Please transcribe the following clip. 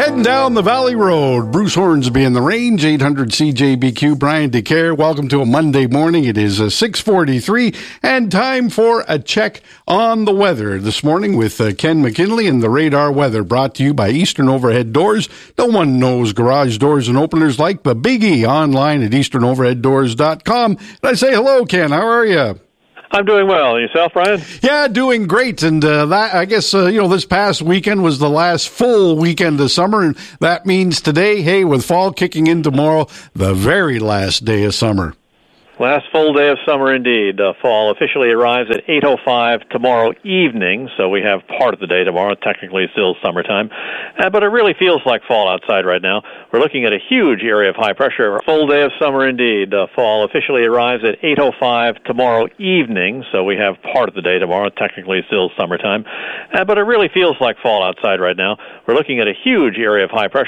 Heading down the Valley Road, Bruce Hornsby in the range, 800 CJBQ, Brian DeCare. Welcome to a Monday morning. It is 6:43 and time for a check on the weather this morning with Ken McKinley and the Radar Weather, brought to you by Eastern Overhead Doors. No one knows garage doors and openers like the Big E, online at easternoverheaddoors.com. And I say hello, Ken. How are you? I'm doing well. Yourself, Brian? Yeah, doing great. And that, I guess, this past weekend was the last full weekend of summer. And that means today, hey, with fall kicking in tomorrow, the very last day of summer. Last full day of summer indeed. Fall officially arrives at 8:05 tomorrow evening, so we have part of the day tomorrow, technically still summertime. But it really feels like fall outside right now. We're looking at a huge area of high pressure. Full day of summer indeed. Fall officially arrives at 8:05 tomorrow evening, so we have part of the day tomorrow, technically still summertime. But it really feels like fall outside right now. We're looking at a huge area of high pressure.